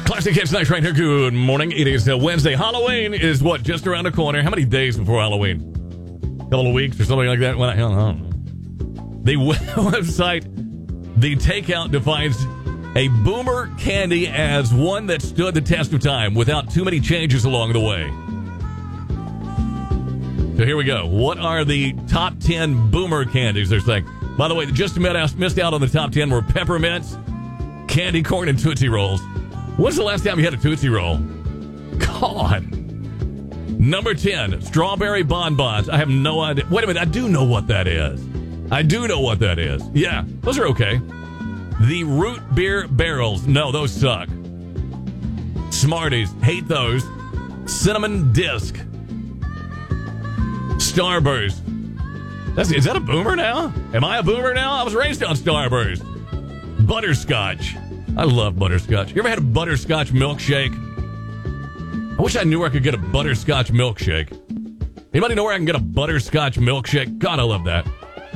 Classic Hits Night right here. Good morning. It is Wednesday. Halloween is what? Just around the corner. How many days before Halloween? A couple of weeks or something like that? Well, I don't know. The website, The Takeout, defines a boomer candy as one that stood the test of time without too many changes along the way. So here we go. What are the top 10 boomer candies they're saying? By the way, just missed out on the top 10 were peppermints, candy corn, and Tootsie Rolls. When's the last time you had a Tootsie Roll? God. Number 10, strawberry bonbons. I have no idea. Wait a minute, I do know what that is. Yeah, those are okay. The root beer barrels. No, those suck. Smarties. Hate those. Cinnamon disc. Starburst. Is that a boomer now? Am I a boomer now? I was raised on Starburst. Butterscotch. I love butterscotch. You ever had a butterscotch milkshake? I wish I knew where I could get a butterscotch milkshake. Anybody know where I can get a butterscotch milkshake? God, I love that.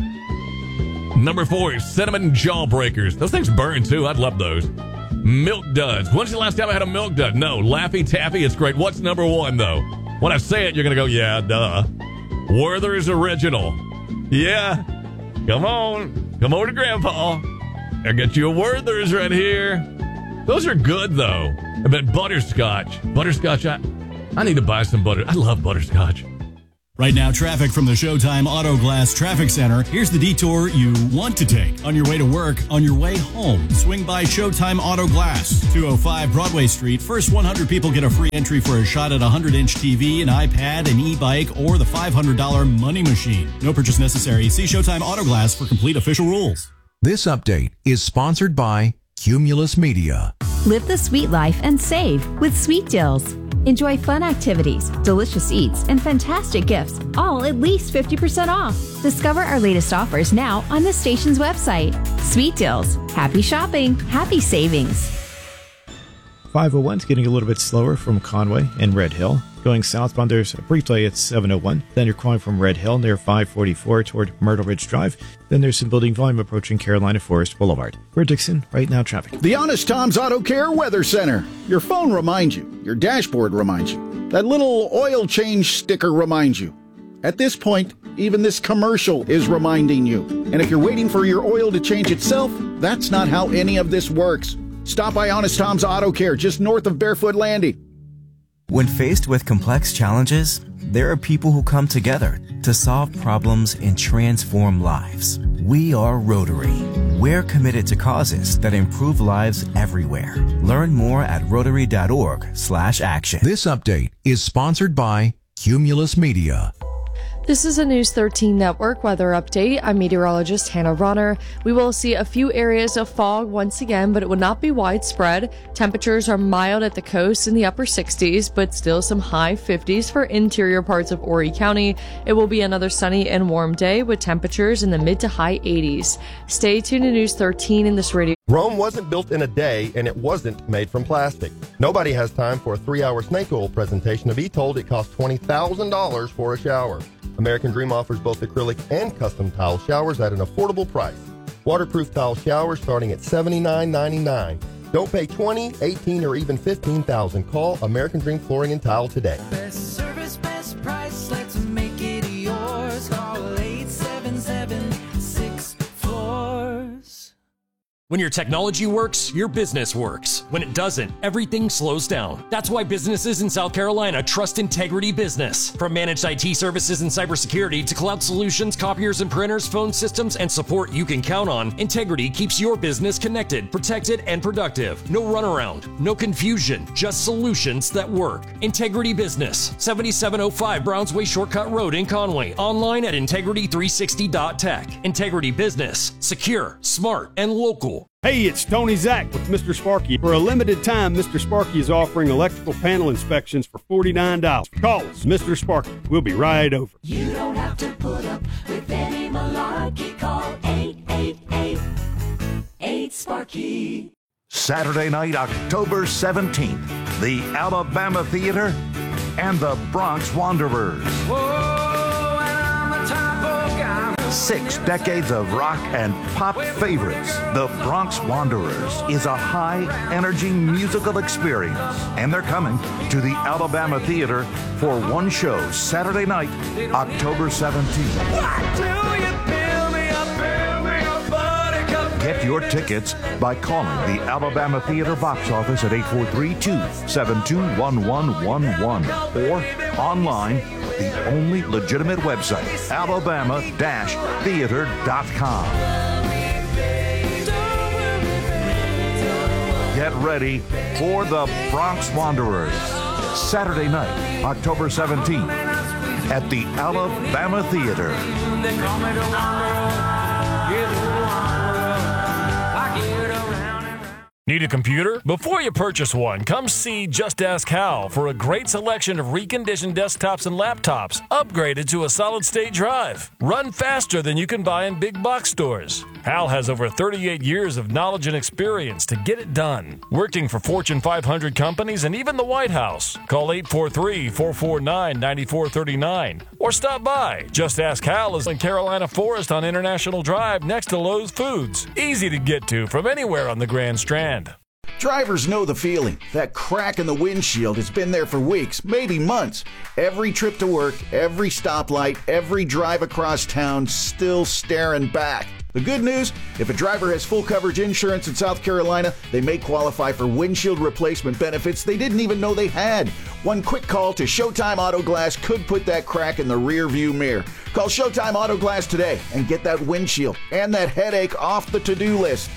Number 4, cinnamon jawbreakers. Those things burn, too. I'd love those. Milk Duds. When's the last time I had a Milk Dud? No. Laffy Taffy, it's great. What's number 1, though? When I say it, you're going to go, yeah, duh. Werther's Original. Yeah. Come on. Come over to Grandpa. I'll get you a Werther's right here. Those are good, though. But butterscotch. Butterscotch, I need to buy some butter. I love butterscotch. Right now, traffic from the Showtime Auto Glass Traffic Center. Here's the detour you want to take. On your way to work, on your way home, swing by Showtime Auto Glass. 205 Broadway Street. First 100 people get a free entry for a shot at a 100-inch TV, an iPad, an e-bike, or the $500 money machine. No purchase necessary. See Showtime Auto Glass for complete official rules. This update is sponsored by Cumulus Media. Live the sweet life and save with Sweet Deals. Enjoy fun activities, delicious eats, and fantastic gifts, all at least 50% off. Discover our latest offers now on the station's website. Sweet Deals. Happy shopping. Happy savings. 501's getting a little bit slower from Conway and Red Hill. Going southbound, there's a brief delay at 701. Then you're calling from Red Hill near 544 toward Myrtle Ridge Drive. Then there's some building volume approaching Carolina Forest Boulevard. We're Dixon, right now traffic. The Honest Tom's Auto Care Weather Center. Your phone reminds you. Your dashboard reminds you. That little oil change sticker reminds you. At this point, even this commercial is reminding you. And if you're waiting for your oil to change itself, that's not how any of this works. Stop by Honest Tom's Auto Care just north of Barefoot Landing. When faced with complex challenges, there are people who come together to solve problems and transform lives. We are Rotary. We're committed to causes that improve lives everywhere. Learn more at rotary.org/action. This update is sponsored by Cumulus Media. This is a News 13 Network weather update. I'm meteorologist Hannah Runner. We will see a few areas of fog once again, but it will not be widespread. Temperatures are mild at the coast in the upper 60s, but still some high 50s for interior parts of Horry County. It will be another sunny and warm day with temperatures in the mid to high 80s. Stay tuned to News 13 in this radio. Rome wasn't built in a day, and it wasn't made from plastic. Nobody has time for a 3-hour snake oil presentation to be told it costs $20,000 for a shower. American Dream offers both acrylic and custom tile showers at an affordable price. Waterproof tile showers starting at $79.99. Don't pay $20,000, $18,000, or even $15,000. Call American Dream Flooring and Tile today. Best service, best price, let's make it yours. Call 877-6floors. When your technology works, your business works. When it doesn't, everything slows down. That's why businesses in South Carolina trust Integrity Business. From managed IT services and cybersecurity to cloud solutions, copiers and printers, phone systems, and support you can count on, Integrity keeps your business connected, protected, and productive. No runaround, no confusion, just solutions that work. Integrity Business, 7705 Browns Way Shortcut Road in Conway. Online at integrity360.tech. Integrity Business, secure, smart, and local. Hey, it's Tony Zach with Mr. Sparky. For a limited time, Mr. Sparky is offering electrical panel inspections for $49. Call us, Mr. Sparky. We'll be right over. You don't have to put up with any malarkey. Call 888-8-SPARKY. Saturday night, October 17th, the Alabama Theater and the Bronx Wanderers. Whoa, and I'm the type of guy who 6 decades of rock and pop favorites. The Bronx Wanderers is a high-energy musical experience, and they're coming to the Alabama Theater for one show Saturday night, October 17th. Get your tickets by calling the Alabama Theater box office at 843-272-1111 or online, the only legitimate website, alabama-theater.com. Get ready for the Bronx Wanderers, Saturday night, October 17th, at the Alabama Theater. Need a computer? Before you purchase one, come see Just Ask Hal for a great selection of reconditioned desktops and laptops upgraded to a solid-state drive. Run faster than you can buy in big box stores. Hal has over 38 years of knowledge and experience to get it done, working for Fortune 500 companies and even the White House. Call 843-449-9439 or stop by. Just Ask Hal is in Carolina Forest on International Drive next to Lowe's Foods. Easy to get to from anywhere on the Grand Strand. Drivers know the feeling. That crack in the windshield has been there for weeks, maybe months. Every trip to work, every stoplight, every drive across town, still staring back. The good news, if a driver has full coverage insurance in South Carolina, they may qualify for windshield replacement benefits they didn't even know they had. One quick call to Showtime Auto Glass could put that crack in the rear view mirror. Call Showtime Auto Glass today and get that windshield and that headache off the to-do list.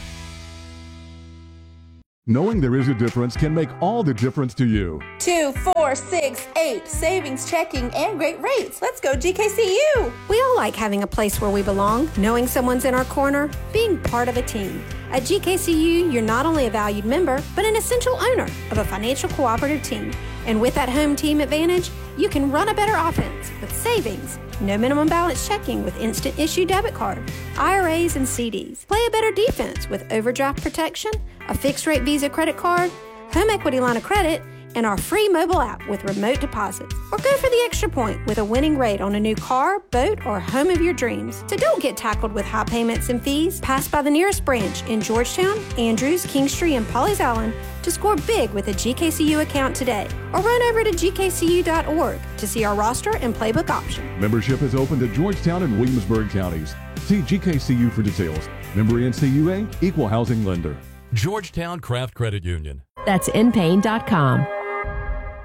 Knowing there is a difference can make all the difference to you. 2, 4, 6, 8. Savings, checking, and great rates. Let's go GKCU. We all like having a place where we belong, knowing someone's in our corner, being part of a team. At GKCU, you're not only a valued member, but an essential owner of a financial cooperative team. And with that home team advantage, you can run a better offense with savings, no minimum balance checking with instant issue debit card, IRAs and CDs. Play a better defense with overdraft protection, a fixed rate Visa credit card, home equity line of credit, and our free mobile app with remote deposits. Or go for the extra point with a winning rate on a new car, boat, or home of your dreams. So don't get tackled with high payments and fees. Pass by the nearest branch in Georgetown, Andrews, Kingstree, and Pawleys Island to score big with a GKCU account today. Or run over to gkcu.org to see our roster and playbook option. Membership is open to Georgetown and Williamsburg counties. See GKCU for details. Member NCUA, Equal Housing Lender. Georgetown Craft Credit Union. That's npain.com.